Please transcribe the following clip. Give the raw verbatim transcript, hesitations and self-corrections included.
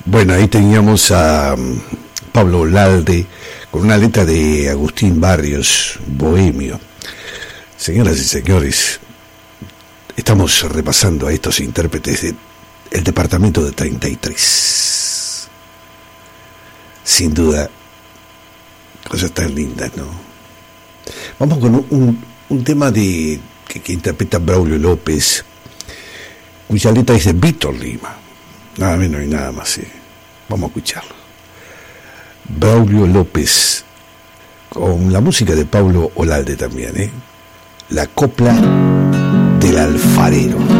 Bueno, ahí teníamos a Pablo Olalde con una letra de Agustín Barrios, Bohemio. Señoras y señores, estamos repasando a estos intérpretes del departamento de treinta y tres. Sin duda, cosas tan lindas, ¿no? Vamos con un, un, un tema de que, que interpreta Braulio López, cuya letra es de Víctor Lima. Nada menos y nada más, ¿eh? Vamos a escucharlo. Braulio López, con la música de Pablo Olalde también, ¿eh? La copla del alfarero.